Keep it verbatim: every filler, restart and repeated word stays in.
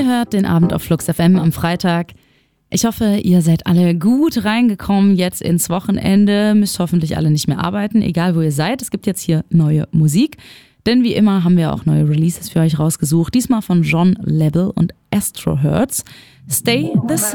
Ihr hört den Abend auf Flux F M am Freitag. Ich hoffe, ihr seid alle gut reingekommen jetzt ins Wochenende. Müsst hoffentlich alle nicht mehr arbeiten, egal wo ihr seid. Es gibt jetzt hier neue Musik. Denn wie immer haben wir auch neue Releases für euch rausgesucht. Diesmal von John Level und Astro Hertz. Stay the Same.